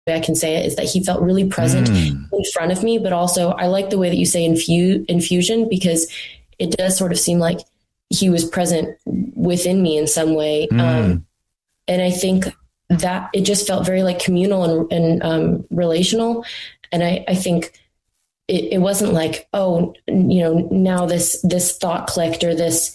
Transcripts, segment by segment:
I can say it is that he felt really present in front of me, but also I like the way that you say infusion, because it does sort of seem like he was present within me in some way. And I think that it just felt very like communal and relational. And I think it wasn't like, oh, now this thought clicked, or this,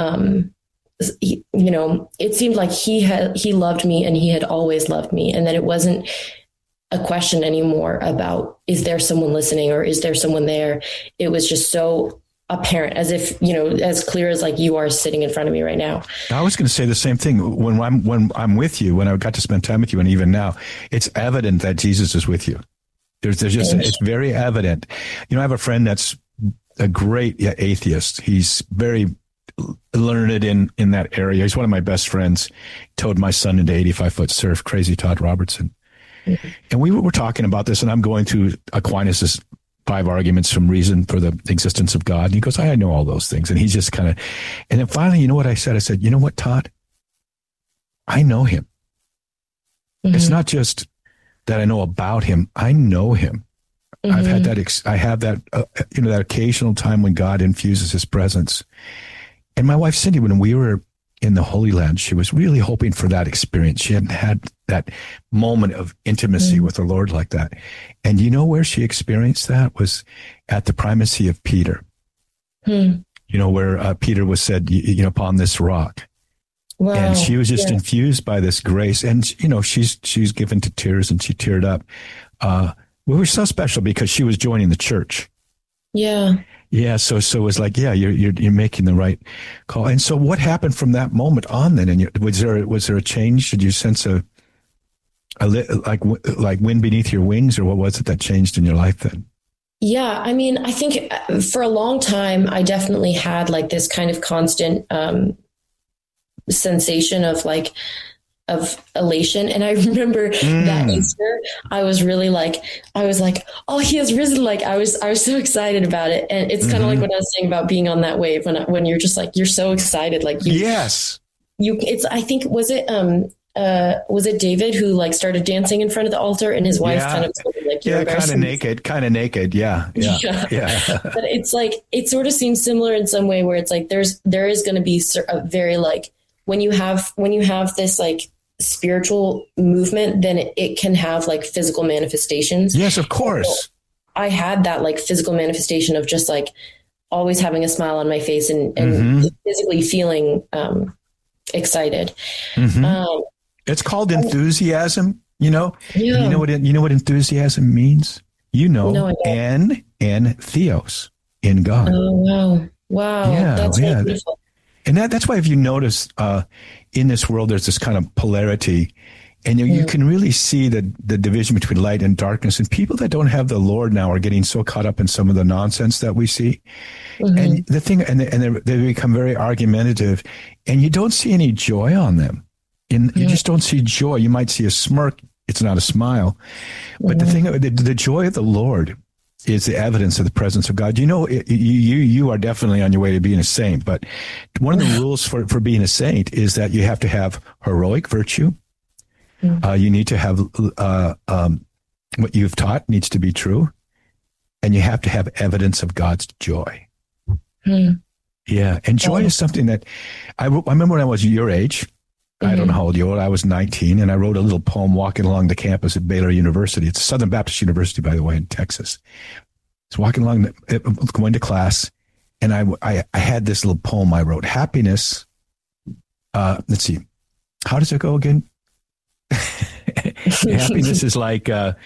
it seemed like he loved me and he had always loved me. And that it wasn't a question anymore about, is there someone listening or is there someone there? It was just so apparent, as if, as clear as like you are sitting in front of me right now. I was going to say the same thing. When I'm with you, when I got to spend time with you, and even now, it's evident that Jesus is with you. It's very evident. I have a friend that's a great atheist. He's very learned in that area. He's one of my best friends. Towed my son into 85-foot surf, crazy Todd Robertson. And we were talking about this, and I'm going through Aquinas' 5 arguments from reason for the existence of God. And he goes, I know all those things. And he's just kind of, and then finally, you know what I said? I said, you know what, Todd? I know him. It's not just that I know about him. I know him. I've had that, I have that, that occasional time when God infuses his presence. And my wife, Cindy, when we were in the Holy Land, she was really hoping for that experience. She hadn't had that moment of intimacy with the Lord like that. And where she experienced that was at the primacy of Peter, where Peter was said, upon this rock. Wow. And she was just infused by this grace. And, she's given to tears, and she teared up. We were so special because she was joining the church. Yeah. Yeah. So it was like, you're making the right call. And so what happened from that moment on then? And was there a change? Did you sense like wind beneath your wings, or what was it that changed in your life then? Yeah. I mean, I think for a long time, I definitely had like this kind of constant, sensation of elation. And I remember that Easter, I was like, oh, he has risen. Like I was so excited about it. And it's kind of like what I was saying about being on that wave, when you're just like, you're so excited. Like I think, was it David who like started dancing in front of the altar, and his wife kind of told him, like, you're kind of naked. Yeah. But it's like, it sort of seems similar in some way, where it's like, there is going to be a very like, when you have this like spiritual movement, then it can have like physical manifestations. Yes, of course. So I had that like physical manifestation of just like always having a smile on my face and physically feeling excited. It's called enthusiasm. You know what enthusiasm means? And theos, in God. Oh wow. Yeah, that's really beautiful. And that's why, if you notice, in this world, there's this kind of polarity, and you can really see the division between light and darkness. And people that don't have the Lord now are getting so caught up in some of the nonsense that we see. And the thing, and they become very argumentative, and you don't see any joy on them. You just don't see joy. You might see a smirk. It's not a smile. But the thing, the joy of the Lord is the evidence of the presence of God. You are definitely on your way to being a saint, but one of the rules for being a saint is that you have to have heroic virtue. You need to have what you've taught needs to be true, and you have to have evidence of God's joy. Yeah, and joy is something that I remember when I was your age. I don't know how old you are. I was 19, and I wrote a little poem walking along the campus at Baylor University. It's Southern Baptist University, by the way, in Texas. I was walking along, going to class, and I had this little poem I wrote. Happiness. Let's see. How does it go again? Happiness is like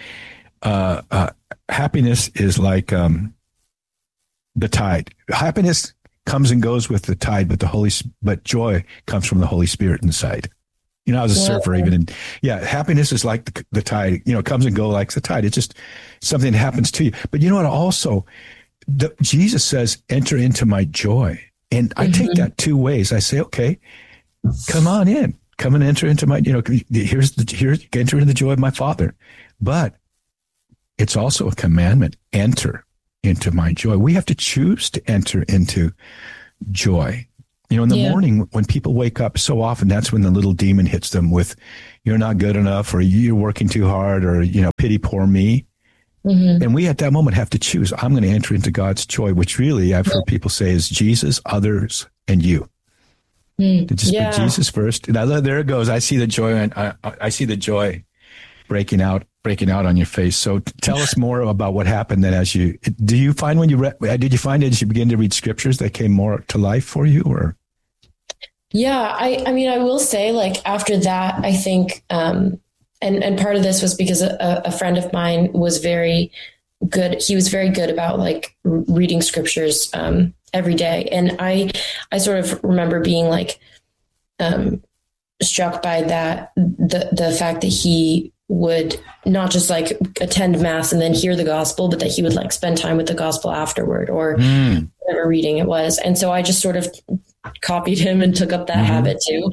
the tide. Happiness comes and goes with the tide, but joy comes from the Holy Spirit inside. I was a surfer happiness is like the tide, comes and goes like the tide. It's just something that happens to you. But you know what? Also, Jesus says, enter into my joy. And I take that 2 ways. I say, okay, come on in, come and enter into my, here's enter into the joy of my Father. But it's also a commandment, enter into my joy. We have to choose to enter into joy. You know, in the morning when people wake up, so often that's when the little demon hits them with, you're not good enough, or you're working too hard, or, you know, pity poor me. Mm-hmm. And we at that moment have to choose. I'm going to enter into God's joy, which really I've heard people say is Jesus, others, and you. To just put Jesus first. Now, there it goes. I see the joy, and I see the joy breaking out on your face. So tell us more about what happened then. Did you find as you begin to read scriptures that came more to life for you, or? Yeah, I mean, I will say, like, after that, I think, and part of this was because a friend of mine was very good. He was very good about, like, reading scriptures every day. And I sort of remember being, like, struck by the fact that he would not just, like, attend mass and then hear the gospel, but that he would, like, spend time with the gospel afterward, or whatever reading it was. And so I just sort of copied him and took up that habit too.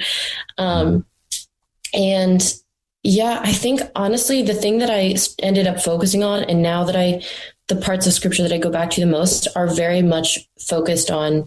And yeah, I think honestly, the thing that I ended up focusing on, and now that the parts of scripture that I go back to the most are very much focused on,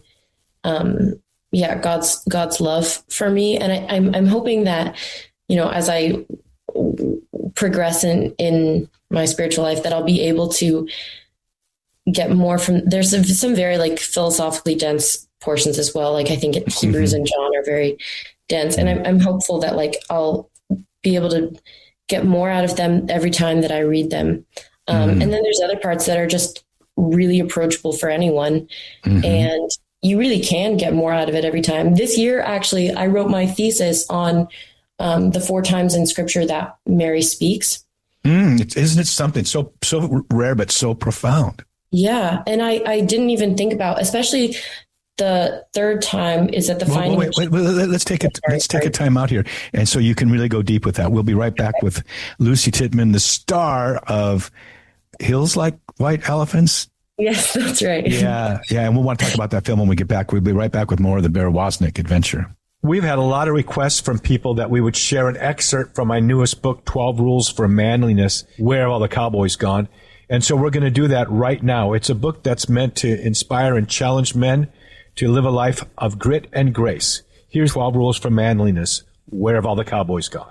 God's love for me. And I'm hoping that, you know, as I progress in my spiritual life, that I'll be able to get more from, there's some very, like, philosophically dense portions as well. Like, I think Hebrews and John are very dense, and I'm hopeful that, like, I'll be able to get more out of them every time that I read them. And then there's other parts that are just really approachable for anyone. And you really can get more out of it every time. This year, actually, I wrote my thesis on the 4 times in scripture that Mary speaks. Isn't it something so rare, but so profound? Yeah. And I didn't even think about, especially the third time is at the final. Wait, let's take a time out here. And so you can really go deep with that. We'll be right back with Lucy Tittman, the star of Hills Like White Elephants. Yes, that's right. Yeah. And we'll want to talk about that film when we get back. We'll be right back with more of the Bear Wozniak adventure. We've had a lot of requests from people that we would share an excerpt from my newest book, 12 Rules for Manliness, Where Have All the Cowboys Gone? And so we're going to do that right now. It's a book that's meant to inspire and challenge men to live a life of grit and grace. Here's 12 Rules for Manliness. Where have all the cowboys gone?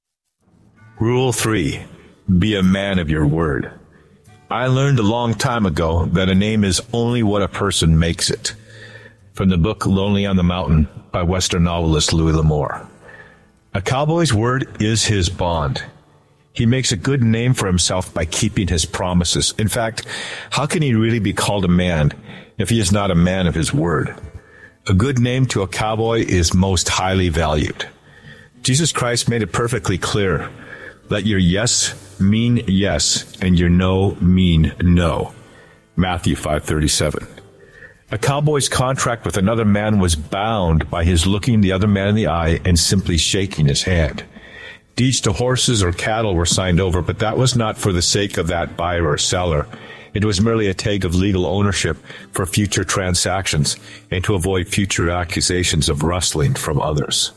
Rule 3. Be a man of your word. I learned a long time ago that a name is only what a person makes it. From the book Lonely on the Mountain by Western novelist Louis L'Amour. A cowboy's word is his bond. He makes a good name for himself by keeping his promises. In fact, how can he really be called a man if he is not a man of his word? A good name to a cowboy is most highly valued. Jesus Christ made it perfectly clear. Let your yes mean yes, and your no mean no. Matthew 5:37. A cowboy's contract with another man was bound by his looking the other man in the eye and simply shaking his hand. Deeds to horses or cattle were signed over, but that was not for the sake of that buyer or seller. It was merely a tag of legal ownership for future transactions and to avoid future accusations of rustling from others.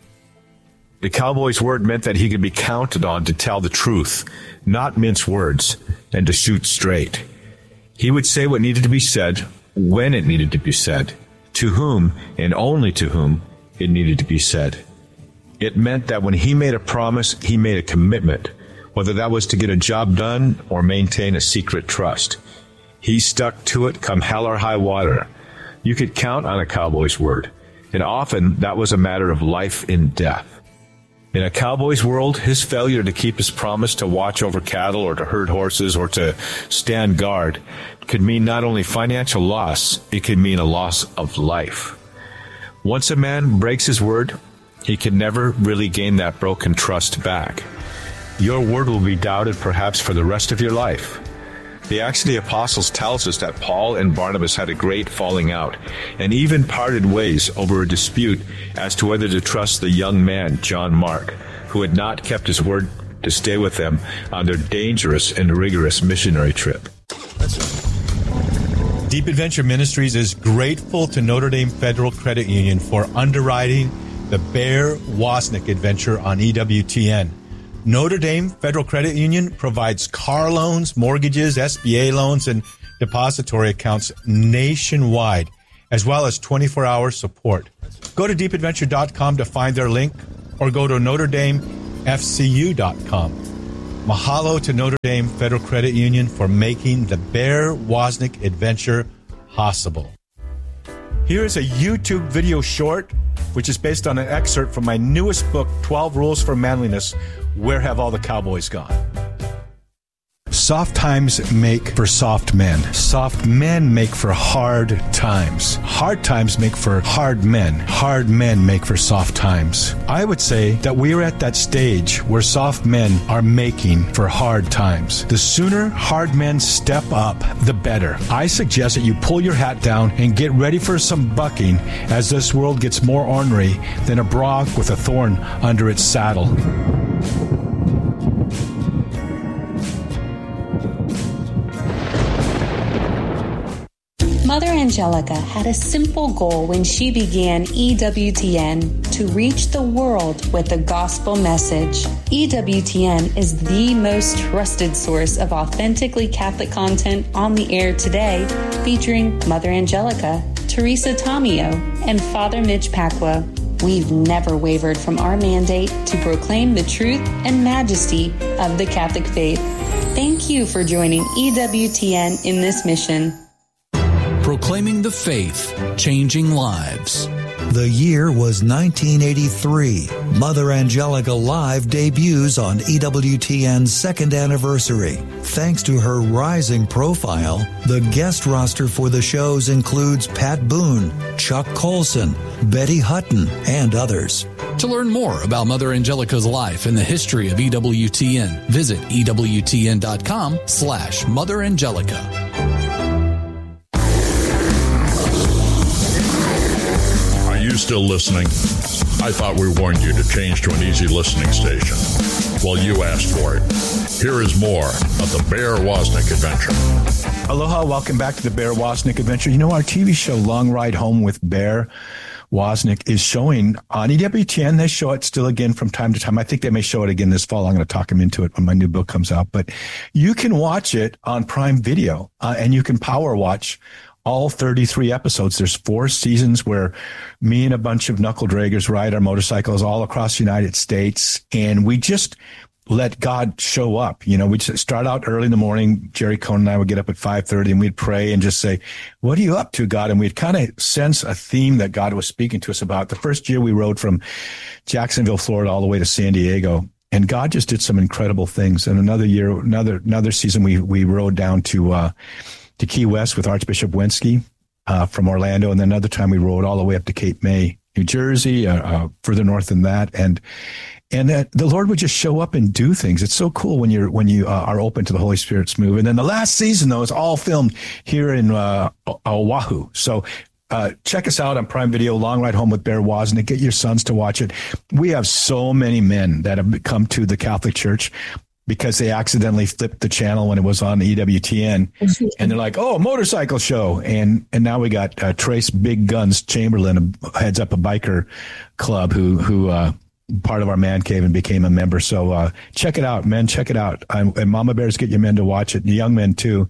The cowboy's word meant that he could be counted on to tell the truth, not mince words, and to shoot straight. He would say what needed to be said, when it needed to be said, to whom and only to whom it needed to be said. It meant that when he made a promise, he made a commitment, whether that was to get a job done or maintain a secret trust. He stuck to it come hell or high water. You could count on a cowboy's word, and often that was a matter of life and death. In a cowboy's world, his failure to keep his promise to watch over cattle or to herd horses or to stand guard could mean not only financial loss, it could mean a loss of life. Once a man breaks his word, he can never really gain that broken trust back. Your word will be doubted perhaps for the rest of your life. The Acts of the Apostles tells us that Paul and Barnabas had a great falling out and even parted ways over a dispute as to whether to trust the young man, John Mark, who had not kept his word to stay with them on their dangerous and rigorous missionary trip. Deep Adventure Ministries is grateful to Notre Dame Federal Credit Union for underwriting the Bear Wozniak adventure on EWTN. Notre Dame Federal Credit Union provides car loans, mortgages, SBA loans, and depository accounts nationwide. as well as 24-hour support. Go to deepadventure.com to find their link, or go to NotreDameFCU.com. Mahalo to Notre Dame Federal Credit Union for making the Bear Wozniak adventure possible. Here is a YouTube video short, which is based on an excerpt from my newest book, 12 Rules for Manliness, Where Have All the Cowboys Gone? Soft times make for soft men. Soft men make for hard times. Hard times make for hard men. Hard men make for soft times. I would say that we are at that stage where soft men are making for hard times. The sooner hard men step up, the better. I suggest that you pull your hat down and get ready for some bucking as this world gets more ornery than a bronc with a thorn under its saddle. Mother Angelica had a simple goal when she began EWTN: to reach the world with the gospel message. EWTN is the most trusted source of authentically Catholic content on the air today, featuring Mother Angelica, Teresa Tomeo, and Father Mitch Pacwa. We've never wavered from our mandate to proclaim the truth and majesty of the Catholic faith. Thank you for joining EWTN in this mission. Proclaiming the faith, changing lives. The year was 1983. Mother Angelica Live debuts on EWTN's second anniversary. Thanks to her rising profile, the guest roster for the shows includes Pat Boone, Chuck Colson, Betty Hutton, and others. To learn more about Mother Angelica's life and the history of EWTN, visit EWTN.com/Mother Angelica. Still listening? I thought we warned you to change to an easy listening station. Well, you asked for it. Here is more of the Bear Wozniak Adventure. Aloha, welcome back to the Bear Wozniak Adventure. You know, our TV show Long Ride Home with Bear Wozniak is showing on EWTN. They show it still again from time to time. I think they may show it again this fall. I'm going to talk them into it when my new book comes out. But you can watch it on Prime Video, and you can power watch all 33 episodes. There's 4 seasons where me and a bunch of knuckle draggers ride our motorcycles all across the United States, and we just let God show up. You know, we'd start out early in the morning. Jerry Cohn and I would get up at 5:30 and we'd pray and just say, what are you up to, God? And we'd kind of sense a theme that God was speaking to us about. The first year we rode from Jacksonville, Florida, all the way to San Diego. And God just did some incredible things. And another year, another season, we rode down to Key West with Archbishop Wensky from Orlando. And then another time we rode all the way up to Cape May, New Jersey, further north than that. And the Lord would just show up and do things. It's so cool when you are open to the Holy Spirit's move. And then the last season, though, is all filmed here in Oahu. So check us out on Prime Video, Long Ride Home with Bear Wozniak. Get your sons to watch it. We have so many men that have come to the Catholic Church because they accidentally flipped the channel when it was on EWTN. And they're like, oh, motorcycle show. And now we got Trace Big Guns Chamberlain, heads up a biker club who part of our man cave and became a member. So check it out, men. Check it out. And Mama Bears, get your men to watch it. The young men, too.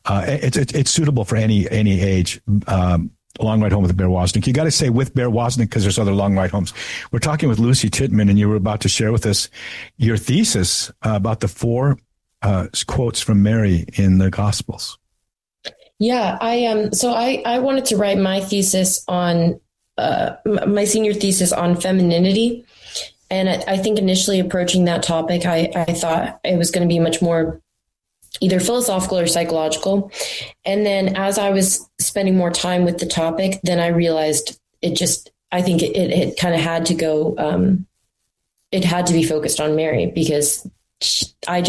It's suitable for any age. Long Ride Home with Bear Wozniak. You got to say with Bear Wozniak because there's other long ride homes. We're talking with Lucy Titman, and you were about to share with us your thesis about the 4 quotes from Mary in the Gospels. Yeah, I wanted to write my thesis on my senior thesis on femininity, and I think initially approaching that topic, I thought it was going to be much more either philosophical or psychological. And then as I was spending more time with the topic, then I realized I think it kind of had to go, it had to be focused on Mary, because I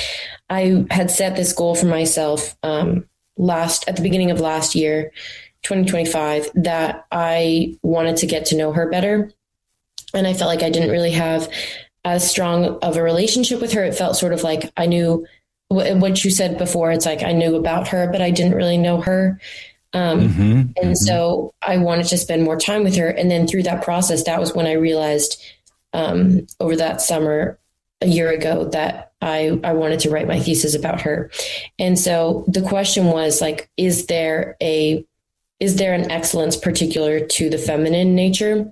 had set this goal for myself at the beginning of last year, 2025, that I wanted to get to know her better. And I felt like I didn't really have as strong of a relationship with her. It felt sort of like I knew what you said before. It's like I knew about her, but I didn't really know her. So I wanted to spend more time with her. And then through that process, that was when I realized over that summer a year ago that I wanted to write my thesis about her. And so the question was like, is there a is there an excellence particular to the feminine nature?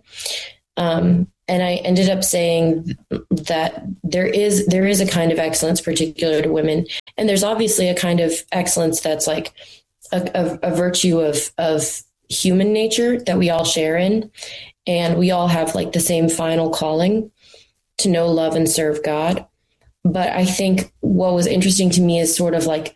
And I ended up saying that there is a kind of excellence particular to women. And there's obviously a kind of excellence that's like a virtue of human nature that we all share in. And we all have like the same final calling to know, love, and serve God. But I think what was interesting to me is sort of like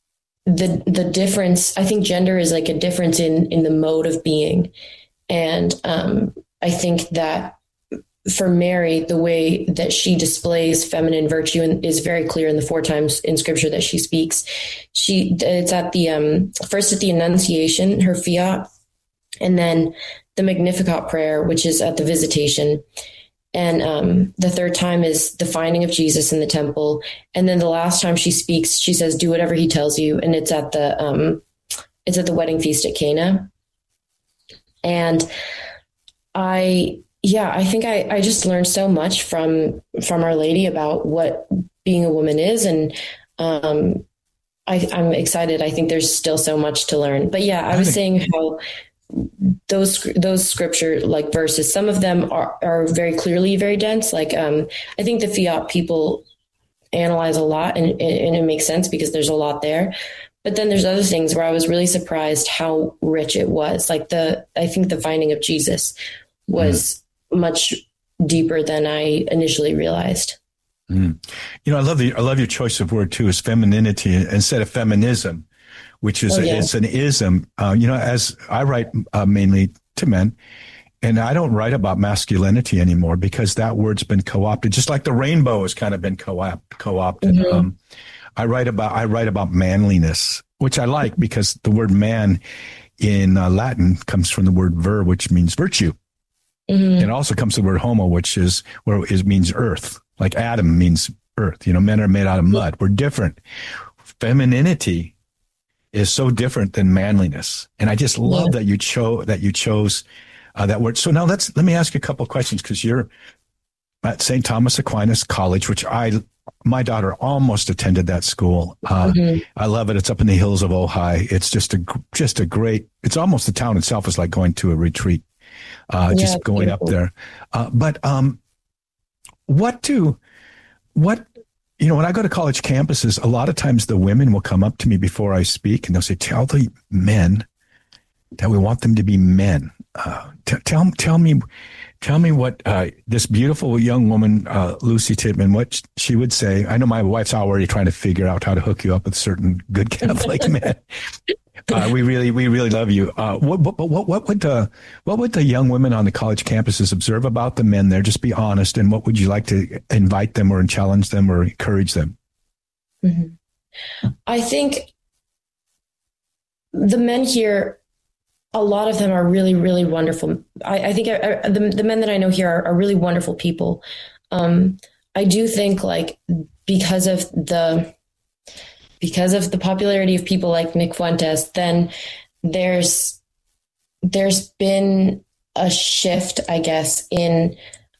the difference. I think gender is like a difference in the mode of being. And I think that for Mary, the way that she displays feminine virtue is very clear in the 4 times in scripture that she speaks. It's at the first at the Annunciation, her fiat, and then the Magnificat prayer, which is at the Visitation. And the 3rd time is the finding of Jesus in the temple. And then the last time she speaks, she says, do whatever he tells you. And it's at the wedding feast at Cana. And I think I just learned so much from Our Lady about what being a woman is. And I'm excited. I think there's still so much to learn. But yeah, I was saying how those scripture like verses, some of them are very clearly very dense. Like I think the fiat people analyze a lot and it makes sense because there's a lot there. But then there's other things where I was really surprised how rich it was. Like I think the finding of Jesus was much deeper than I initially realized. You know, I love your choice of word too, is femininity instead of feminism, which is it's an ism. You know, as I write mainly to men, and I don't write about masculinity anymore because that word's been co-opted, just like the rainbow has kind of been co-opted. Mm-hmm. I write about manliness, which I like because the word man in Latin comes from the word ver, which means virtue. Mm-hmm. It also comes from the word homo, which means earth. Like Adam means earth. You know, men are made out of mud. We're different. Femininity is so different than manliness, and I just love that you chose that word. So now let me ask you a couple of questions, because you're at St. Thomas Aquinas College, which my daughter almost attended that school. I love it. It's up in the hills of Ojai. It's just a great. It's almost the town itself is like going to a retreat. Just going beautiful. Up there. But when I go to college campuses, a lot of times the women will come up to me before I speak and they'll say, tell the men that we want them to be men. Tell me what this beautiful young woman, Lucy Tittman, what she would say. I know my wife's already trying to figure out how to hook you up with certain good Catholic men. We really love you. What would the young women on the college campuses observe about the men there? Just be honest. And what would you like to invite them or challenge them or encourage them? Mm-hmm. I think the men here, a lot of them are really, really wonderful. I think the men that I know here are really wonderful people. I do think like because of the popularity of people like Nick Fuentes, then there's been a shift, I guess, in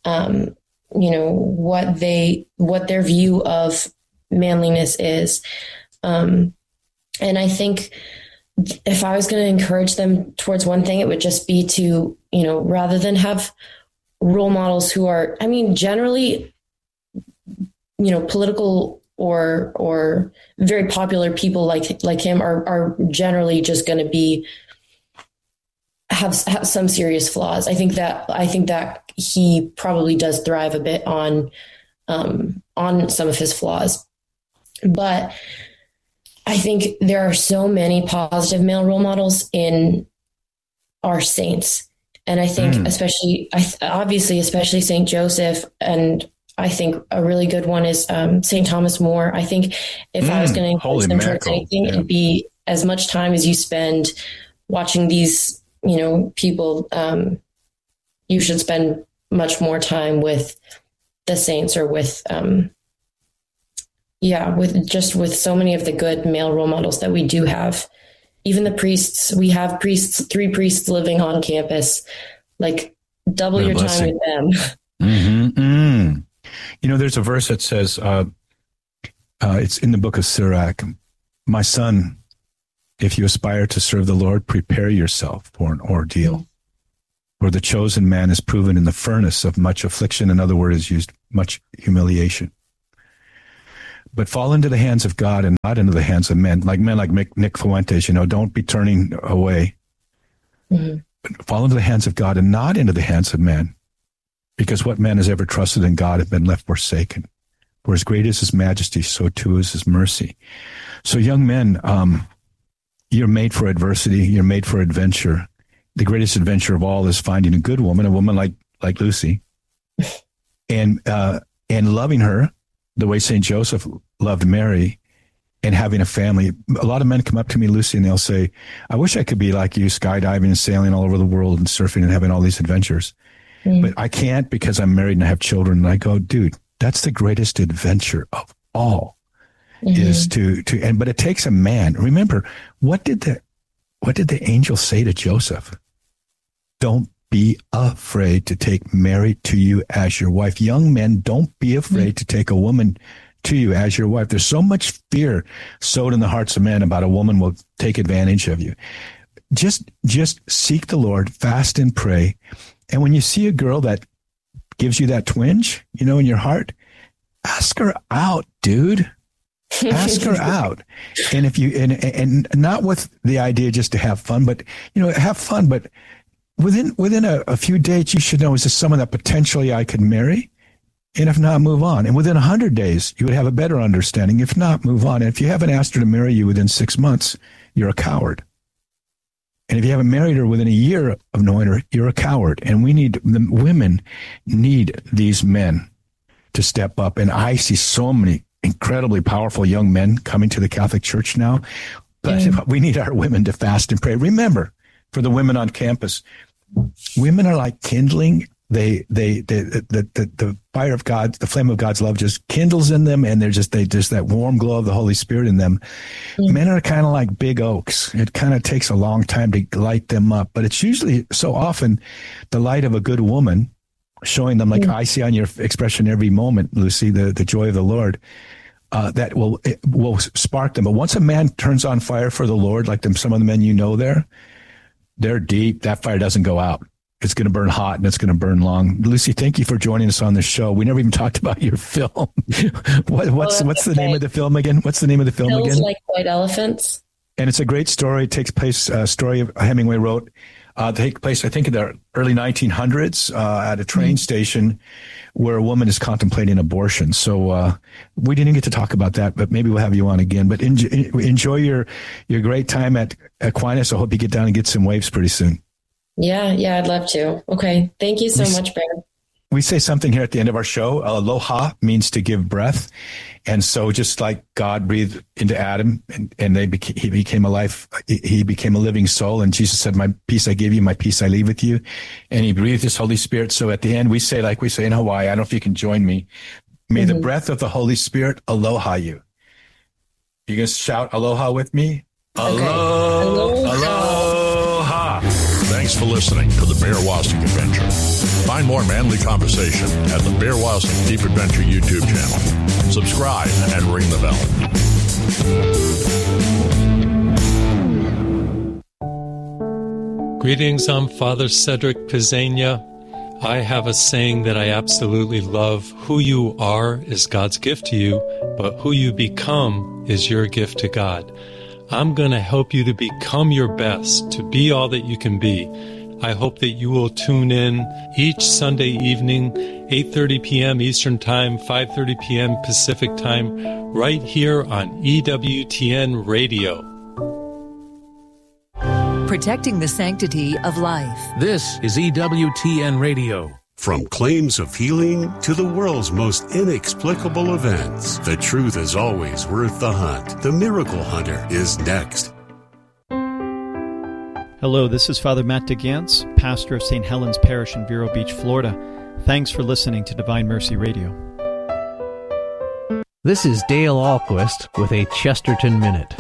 what their view of manliness is. And I think if I was going to encourage them towards one thing, it would just be to, rather than have role models who are, generally, political or very popular people like him are generally just going to have some serious flaws. I think that he probably does thrive a bit on some of his flaws, but I think there are so many positive male role models in our saints. And I think especially St. Joseph, and I think a really good one is St. Thomas More. I think if I was going to encourage them towards anything, it'd be as much time as you spend watching these, people, you should spend much more time with the saints or with so many of the good male role models that we do have. Even the priests, we have 3 priests living on campus, like double your time with them. Mm-hmm. There's a verse that says, it's in the book of Sirach, my son, If you aspire to serve the Lord, prepare yourself for an ordeal. For the chosen man is proven in the furnace of much affliction. In other words, used much humiliation. But fall into the hands of God and not into the hands of men like Nick Fuentes. Don't be turning away. But fall into the hands of God and not into the hands of men. Because what man has ever trusted in God has been left forsaken. For as great is his majesty, so too is his mercy. So young men, you're made for adversity. You're made for adventure. The greatest adventure of all is finding a good woman, a woman like Lucy, and loving her the way St. Joseph loved Mary, and having a family. A lot of men come up to me, Lucy, and they'll say, I wish I could be like you, skydiving and sailing all over the world and surfing and having all these adventures. But I can't because I'm married and I have children. And I go, dude, that's the greatest adventure of all, is but it takes a man. Remember, what did the angel say to Joseph? Don't be afraid to take Mary to you as your wife. Young men, don't be afraid to take a woman to you as your wife. There's so much fear sowed in the hearts of men about a woman will take advantage of you. Just seek the Lord, fast and pray. And when you see a girl that gives you that twinge, in your heart, ask her out, dude. Ask her out. And if you, and not with the idea just to have fun, but, have fun, but within a few dates, you should know, is this someone that potentially I could marry? And if not, move on. And within 100 days, you would have a better understanding. If not, move on. And if you haven't asked her to marry you within 6 months, you're a coward. And if you haven't married her within a year of knowing her, you're a coward. And the women need these men to step up. And I see so many incredibly powerful young men coming to the Catholic Church now. But we need our women to fast and pray. Remember, for the women on campus, women are like kindling. The fire of God, the flame of God's love just kindles in them, and they're just that warm glow of the Holy Spirit in them. Men are kind of like big oaks. It kind of takes a long time to light them up, but it's usually so often the light of a good woman showing them, like I see on your expression every moment, Lucy, the joy of the Lord, that will spark them. But once a man turns on fire for the Lord, like some of the men they're deep. That fire doesn't go out. It's going to burn hot and it's going to burn long. Lucy, thank you for joining us on this show. We never even talked about your film. What's the name of the film again? What's the name of the film again? Like White Elephants. And it's a great story. It takes place, a story Hemingway wrote, take place, I think, in the early 1900s at a train station where a woman is contemplating abortion. So we didn't get to talk about that, but maybe we'll have you on again. But enjoy your great time at Aquinas. I hope you get down and get some waves pretty soon. Yeah, I'd love to. Okay. Thank you so much, Bear. We say something here at the end of our show. Aloha means to give breath. And so just like God breathed into Adam and he became alive, he became a living soul. And Jesus said, my peace I give you, my peace I leave with you. And he breathed his Holy Spirit. So at the end, we say, like we say in Hawaii, I don't know if you can join me. May the breath of the Holy Spirit aloha you. You going to shout aloha with me? Okay. Aloha. Thanks for listening to the Bear Wozniak Adventure. Find more manly conversation at the Bear Wozniak Deep Adventure YouTube channel. Subscribe and ring the bell. Greetings, I'm Father Cedric Pizzania. I have a saying that I absolutely love. Who you are is God's gift to you, but who you become is your gift to God. I'm going to help you to become your best, to be all that you can be. I hope that you will tune in each Sunday evening, 8:30 p.m. Eastern Time, 5:30 p.m. Pacific Time, right here on EWTN Radio. Protecting the sanctity of life. This is EWTN Radio. From claims of healing to the world's most inexplicable events, the truth is always worth the hunt. The Miracle Hunter is next. Hello, this is Father Matt DeGantz, pastor of St. Helens Parish in Vero Beach, Florida. Thanks for listening to Divine Mercy Radio. This is Dale Ahlquist with a Chesterton Minute.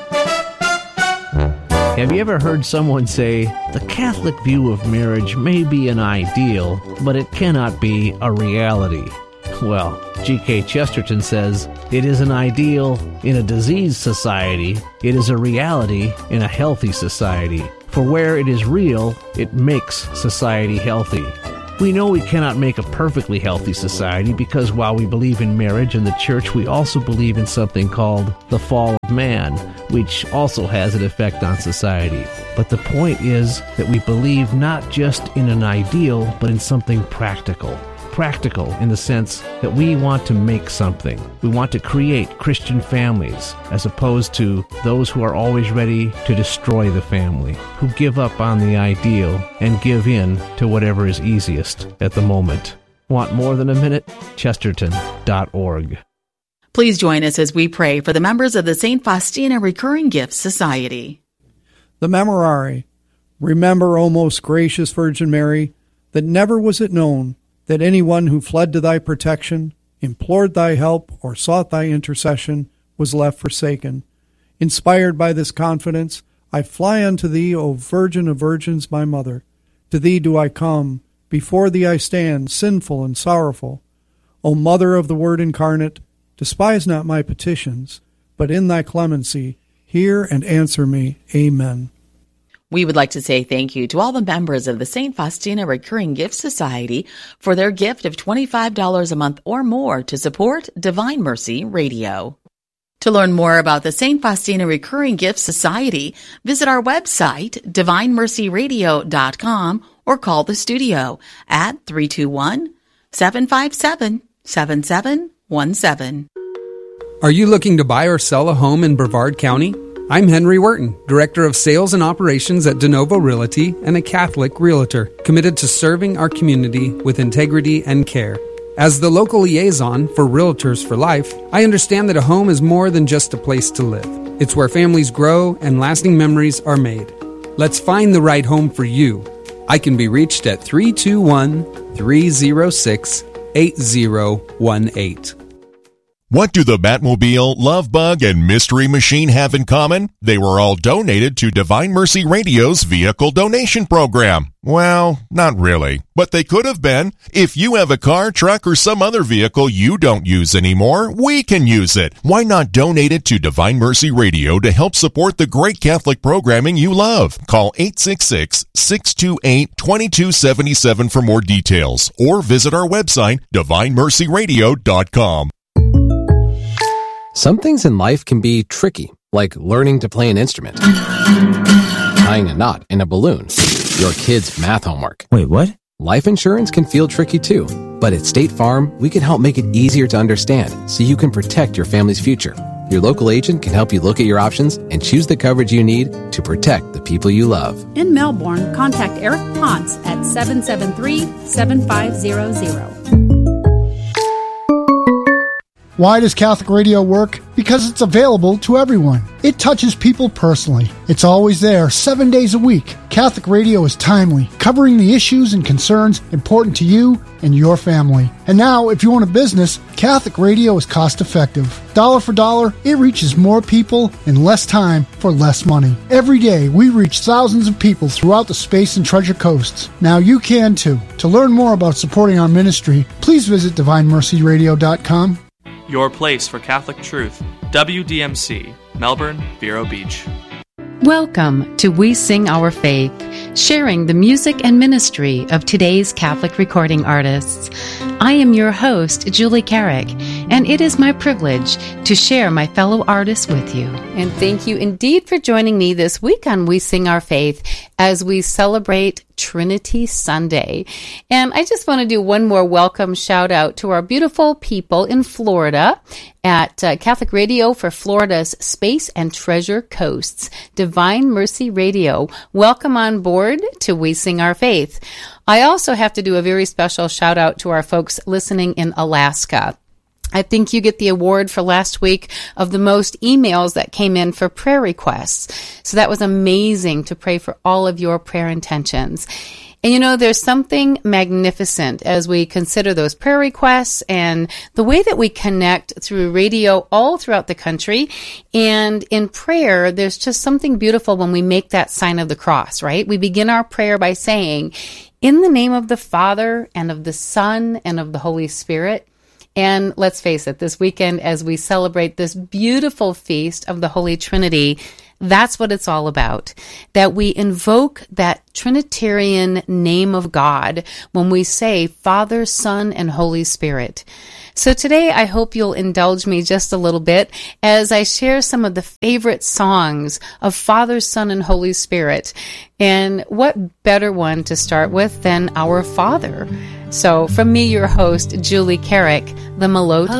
Have you ever heard someone say, the Catholic view of marriage may be an ideal, but it cannot be a reality? Well, G.K. Chesterton says, "It is an ideal in a diseased society. It is a reality in a healthy society. For where it is real, it makes society healthy." We know we cannot make a perfectly healthy society because while we believe in marriage and the church, we also believe in something called the fall of man, which also has an effect on society. But the point is that we believe not just in an ideal, but in something practical. Practical in the sense that we want to make something. We want to create Christian families as opposed to those who are always ready to destroy the family, who give up on the ideal and give in to whatever is easiest at the moment. Want more than a minute? Chesterton.org. Please join us as we pray for the members of the St. Faustina Recurring Gifts Society. The Memorare. Remember, O most gracious Virgin Mary, that never was it known that anyone who fled to thy protection, implored thy help, or sought thy intercession was left forsaken. Inspired by this confidence, I fly unto thee, O Virgin of Virgins, my Mother. To thee do I come, before thee I stand, sinful and sorrowful. O Mother of the Word incarnate, despise not my petitions, but in thy clemency hear and answer me. Amen. We would like to say thank you to all the members of the St. Faustina Recurring Gift Society for their gift of $25 a month or more to support Divine Mercy Radio. To learn more about the St. Faustina Recurring Gift Society, visit our website, divinemercyradio.com, or call the studio at 321-757-7717. Are you looking to buy or sell a home in Brevard County? I'm Henry Wurton, Director of Sales and Operations at DeNovo Realty and a Catholic Realtor, committed to serving our community with integrity and care. As the local liaison for Realtors for Life, I understand that a home is more than just a place to live. It's where families grow and lasting memories are made. Let's find the right home for you. I can be reached at 321-306-8018. What do the Batmobile, Love Bug, and Mystery Machine have in common? They were all donated to Divine Mercy Radio's vehicle donation program. Well, not really, but they could have been. If you have a car, truck, or some other vehicle you don't use anymore, we can use it. Why not donate it to Divine Mercy Radio to help support the great Catholic programming you love? Call 866-628-2277 for more details, or visit our website, divinemercyradio.com. Some things in life can be tricky, like learning to play an instrument, tying a knot in a balloon, your kid's math homework. Wait, what? Life insurance can feel tricky too, but at State Farm, we can help make it easier to understand so you can protect your family's future. Your local agent can help you look at your options and choose the coverage you need to protect the people you love. In Melbourne, contact Eric Ponce at 773-7500. Why does Catholic Radio work? Because it's available to everyone. It touches people personally. It's always there, 7 days a week. Catholic Radio is timely, covering the issues and concerns important to you and your family. And now, if you own a business, Catholic Radio is cost-effective. Dollar for dollar, it reaches more people in less time for less money. Every day, we reach thousands of people throughout the Space and Treasure Coasts. Now you can too. To learn more about supporting our ministry, please visit DivineMercyRadio.com. Your place for Catholic truth. WDMC, Melbourne, Vero Beach. Welcome to We Sing Our Faith, sharing the music and ministry of today's Catholic recording artists. I am your host, Julie Carrick, and it is my privilege to share my fellow artists with you. And thank you indeed for joining me this week on We Sing Our Faith as we celebrate Trinity Sunday. And I just want to do one more welcome shout out to our beautiful people in Florida at Catholic Radio for Florida's Space and Treasure Coasts, Divine Mercy Radio. Welcome on board to We Sing Our Faith. I also have to do a very special shout out to our folks listening in Alaska. I think you get the award for last week of the most emails that came in for prayer requests. So that was amazing to pray for all of your prayer intentions. And you know, there's something magnificent as we consider those prayer requests and the way that we connect through radio all throughout the country. And in prayer, there's just something beautiful when we make that sign of the cross, right? We begin our prayer by saying, in the name of the Father and of the Son and of the Holy Spirit. And let's face it, this weekend, as we celebrate this beautiful feast of the Holy Trinity, that's what it's all about, that we invoke that Trinitarian name of God when we say Father, Son, and Holy Spirit. So today, I hope you'll indulge me just a little bit as I share some of the favorite songs of Father, Son, and Holy Spirit. And what better one to start with than Our Father? So from me, your host, Julie Carrick, the Melot